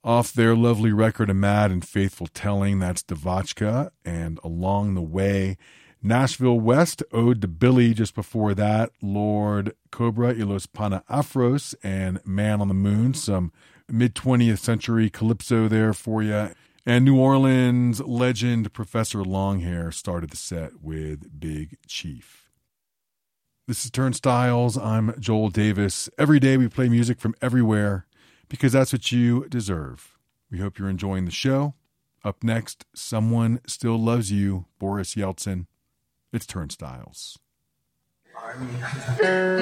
Off their lovely record, A Mad and Faithful Telling, that's Devotchka. And Along the Way, Nashville West, Ode to Billy. Just before that, Lord Cobra, Y Los Pana Afros, and Man on the Moon. Some mid-20th century calypso there for you. And New Orleans legend Professor Longhair started the set with Big Chief. This is Turnstiles. I'm Joel Davis. Every day we play music from everywhere because that's what you deserve. We hope you're enjoying the show. Up next, Someone Still Loves You, Boris Yeltsin. It's Turnstiles.